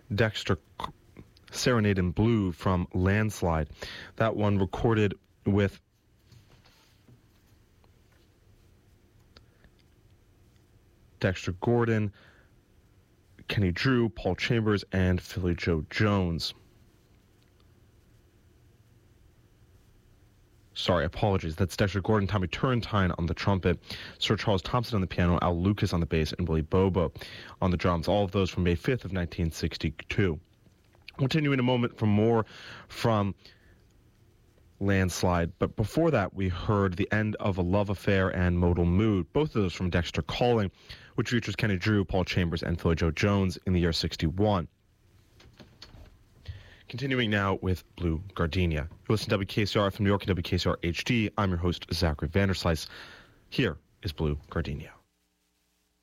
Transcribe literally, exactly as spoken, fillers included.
Dexter Serenade in Blue from Landslide. That one recorded with Dexter Gordon, Kenny Drew, Paul Chambers, and Philly Joe Jones. Sorry, apologies. That's Dexter Gordon, Tommy Turrentine on the trumpet, Sir Charles Thompson on the piano, Al Lucas on the bass, and Willie Bobo on the drums. All of those from May fifth of nineteen sixty-two. We'll continue in a moment for more from Landslide, but before that we heard The End of a Love Affair and Modal Mood, both of those from Dexter Calling, which features Kenny Drew, Paul Chambers, and Philly Joe Jones in the year sixty-one. Continuing now with Blue Gardenia. You listen to W K C R from New York and W K C R H D. I'm your host, Zachary Vanderslice. Here is Blue Gardenia.